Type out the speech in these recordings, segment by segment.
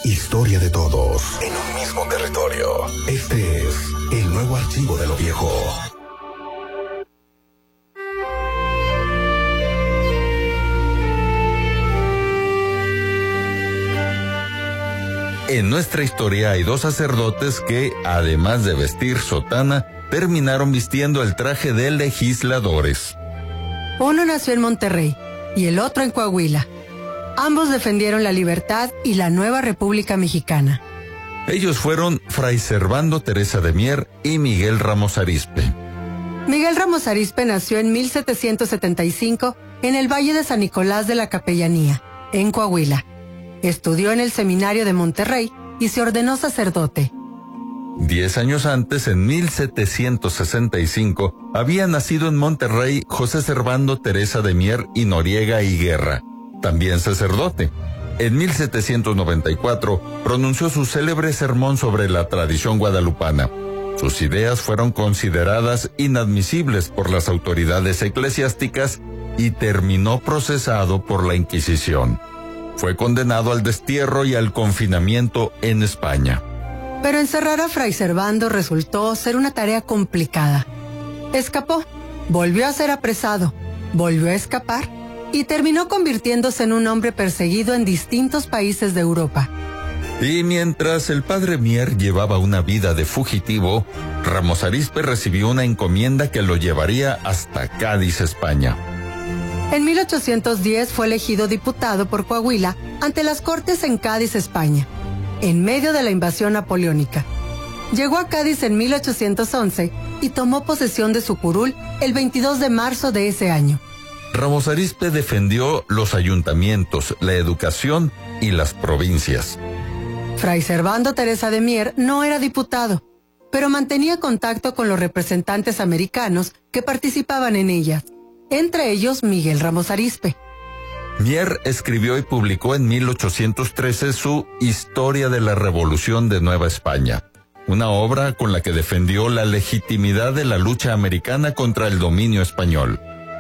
historia de todos, en un mismo territorio. Este es el nuevo archivo de lo viejo. En nuestra historia hay dos sacerdotes que, además de vestir sotana, terminaron vistiendo el traje de legisladores. Uno nació en Monterrey y el otro en Coahuila. Ambos defendieron la libertad y la nueva República Mexicana. Ellos fueron Fray Servando Teresa de Mier y Miguel Ramos Arizpe. Miguel Ramos Arizpe nació en 1775 en el Valle de San Nicolás de la Capellanía, en Coahuila. Estudió en el Seminario de Monterrey y se ordenó sacerdote. 10 años antes, en 1765, había nacido en Monterrey José Servando Teresa de Mier y Noriega y Guerra, también sacerdote. En 1794 pronunció su célebre sermón sobre la tradición guadalupana. Sus ideas fueron consideradas inadmisibles por las autoridades eclesiásticas y terminó procesado por la Inquisición. Fue condenado al destierro y al confinamiento en España. Pero encerrar a Fray Servando resultó ser una tarea complicada. Escapó, volvió a ser apresado, volvió a escapar y terminó convirtiéndose en un hombre perseguido en distintos países de Europa. Y mientras el padre Mier llevaba una vida de fugitivo, Ramos Arizpe recibió una encomienda que lo llevaría hasta Cádiz, España. En 1810 fue elegido diputado por Coahuila ante las Cortes en Cádiz, España, en medio de la invasión napoleónica. Llegó a Cádiz en 1811 y tomó posesión de su curul el 22 de marzo de ese año. Ramos Arizpe defendió los ayuntamientos, la educación y las provincias. Fray Servando Teresa de Mier no era diputado, pero mantenía contacto con los representantes americanos que participaban en ellas, entre ellos Miguel Ramos Arizpe. Mier escribió y publicó en 1813 su Historia de la Revolución de Nueva España, una obra con la que defendió la legitimidad de la lucha americana contra el dominio español.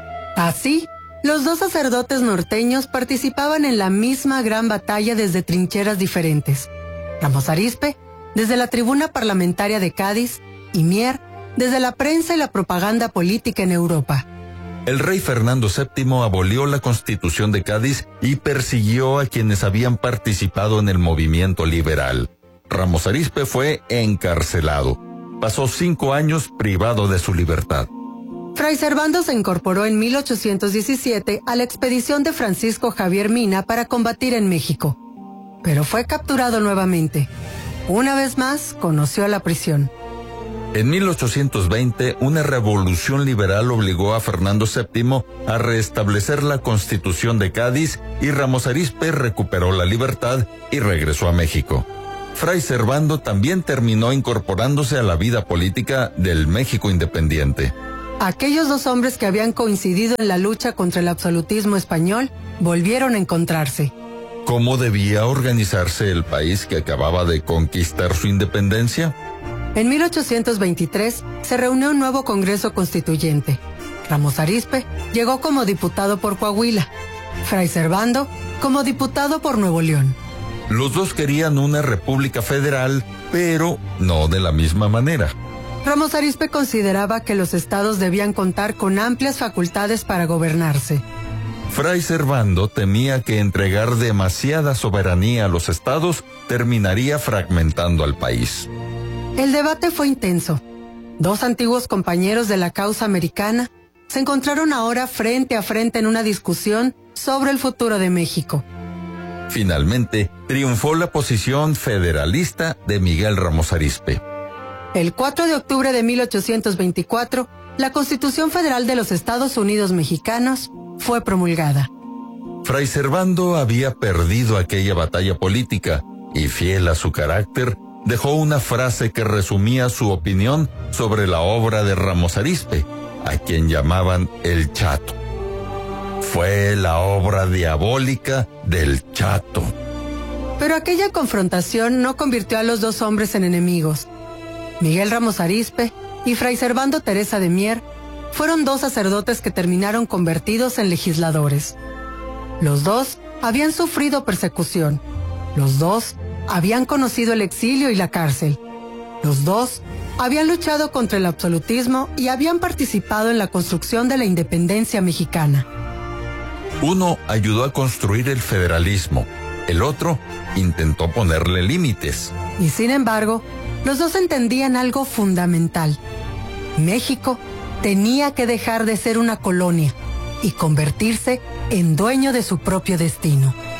Así, los dos sacerdotes norteños participaban en la misma gran batalla desde trincheras diferentes. Ramos Arizpe, desde la tribuna parlamentaria de Cádiz, y Mier, desde la prensa y la propaganda política en Europa. El rey Fernando VII abolió la Constitución de Cádiz y persiguió a quienes habían participado en el movimiento liberal. Ramos Arizpe fue encarcelado. Pasó 5 años privado de su libertad. Fray Servando se incorporó en 1817 a la expedición de Francisco Javier Mina para combatir en México, pero fue capturado nuevamente. Una vez más, conoció la prisión. En 1820, una revolución liberal obligó a Fernando VII a restablecer la Constitución de Cádiz y Ramos Arizpe recuperó la libertad y regresó a México. Fray Servando también terminó incorporándose a la vida política del México independiente. Aquellos dos hombres que habían coincidido en la lucha contra el absolutismo español volvieron a encontrarse. ¿Cómo debía organizarse el país que acababa de conquistar su independencia? En 1823 se reunió un nuevo Congreso Constituyente. Ramos Arizpe llegó como diputado por Coahuila, Fray Servando como diputado por Nuevo León. Los dos querían una república federal, pero no de la misma manera. Ramos Arizpe consideraba que los estados debían contar con amplias facultades para gobernarse. Fray Servando temía que entregar demasiada soberanía a los estados terminaría fragmentando al país. El debate fue intenso. Dos antiguos compañeros de la causa americana se encontraron ahora frente a frente en una discusión sobre el futuro de México. Finalmente, triunfó la posición federalista de Miguel Ramos Arizpe. El 4 de octubre de 1824, la Constitución Federal de los Estados Unidos Mexicanos fue promulgada. Fray Servando había perdido aquella batalla política y, fiel a su carácter, dejó una frase que resumía su opinión sobre la obra de Ramos Arizpe, a quien llamaban el Chato. Fue la obra diabólica del Chato. Pero aquella confrontación no convirtió a los dos hombres en enemigos. Miguel Ramos Arizpe y Fray Servando Teresa de Mier fueron dos sacerdotes que terminaron convertidos en legisladores. Los dos habían sufrido persecución. Los dos habían conocido el exilio y la cárcel. Los dos habían luchado contra el absolutismo y habían participado en la construcción de la independencia mexicana. Uno ayudó a construir el federalismo, el otro intentó ponerle límites. Y sin embargo, los dos entendían algo fundamental. México tenía que dejar de ser una colonia y convertirse en dueño de su propio destino.